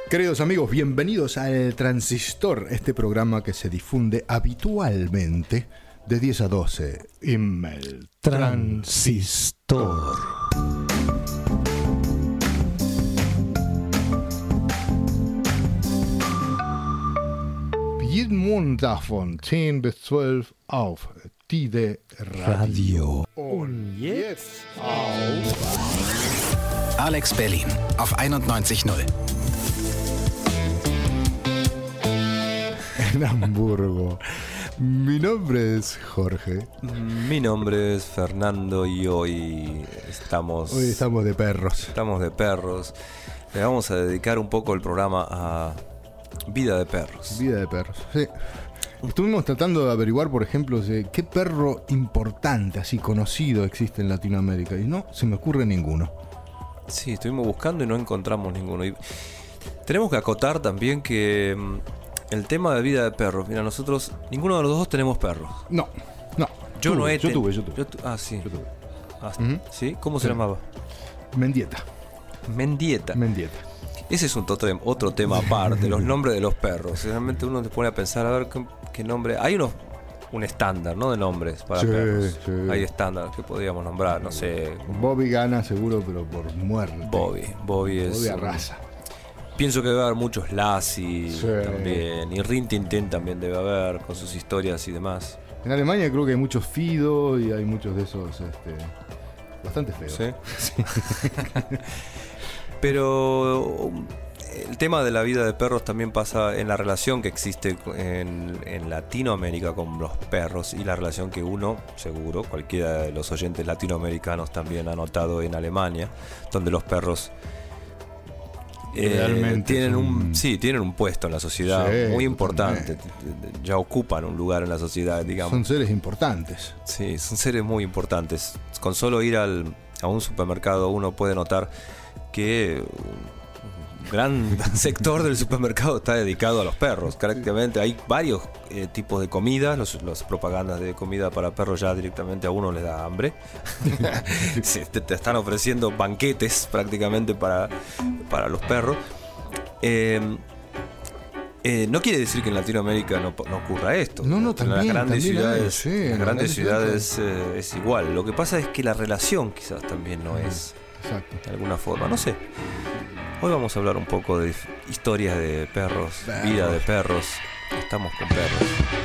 Queridos amigos, bienvenidos al Transistor, este programa que se difunde habitualmente de 10 a 12 en el Transistor. Jeden Montag von 10 bis 12 auf Tide Radio. Und jetzt auf Alex Berlin auf 91.0. en Hamburgo. Mi nombre es Jorge. Mi nombre es Fernando y hoy estamos de perros. Estamos de perros. Le vamos a dedicar un poco el programa a vida de perros. Vida de perros, sí. Estuvimos tratando de averiguar, por ejemplo, qué perro importante, así conocido, existe en Latinoamérica. Y no se me ocurre ninguno. Sí, estuvimos buscando y no encontramos ninguno. Y tenemos que acotar también que el tema de vida de perros. Mira, nosotros, ninguno de los dos tenemos perros. No. Yo tuve. Sí. Yo tuve. Uh-huh. ¿Sí? ¿Cómo se llamaba? Mendieta. Mendieta. Ese es otro tema aparte, los nombres de los perros. Realmente uno se pone a pensar a ver qué nombre. Hay un estándar, ¿no? De nombres para perros. Sí. Hay estándares que podríamos nombrar, no sé. Bobby gana seguro, pero por muerte. Bobby es. Bobby arrasa. Pienso que debe haber muchos Lassie Sí. también. Y Rin Tin Tin también debe haber, con sus historias y demás. En Alemania creo que hay muchos Fido y hay muchos de esos bastante feos. ¿Sí? Pero el tema de la vida de perros también pasa en la relación que existe en Latinoamérica con los perros y la relación que uno, seguro, cualquiera de los oyentes latinoamericanos también ha notado en Alemania, donde los perros realmente tienen un puesto en la sociedad muy importante. Ya ocupan un lugar en la sociedad, digamos. Son seres importantes. Sí, son seres muy importantes. Con solo ir a un supermercado uno puede notar que un gran sector del supermercado está dedicado a los perros. Prácticamente hay varios tipos de comidas. Las propagandas de comida para perros ya directamente a uno les da hambre. Te están ofreciendo banquetes prácticamente para los perros. No quiere decir que en Latinoamérica no ocurra esto. No, también. En las grandes ciudades, en las grandes ciudades es igual. Lo que pasa es que la relación quizás también no es. Exacto. De alguna forma, no sé. Hoy vamos a hablar un poco de historias de perros, vida de perros. Estamos con perros.